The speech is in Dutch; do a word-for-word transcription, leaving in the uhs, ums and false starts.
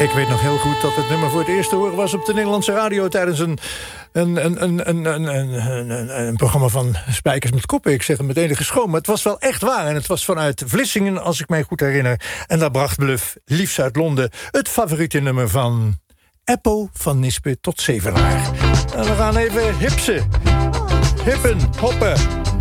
Ik weet nog heel goed dat het nummer voor het eerst te horen was op de Nederlandse radio tijdens een, een, een, een, een, een, een, een, een programma van Spijkers met Koppen. Ik zeg het met enige schoon, maar het was wel echt waar. En het was vanuit Vlissingen, als ik mij goed herinner. En daar bracht Bluff, liefst uit Londen, het favoriete nummer van Eppo van Nispe tot Zevenaar. En we gaan even hipsen. Hippen, hoppen.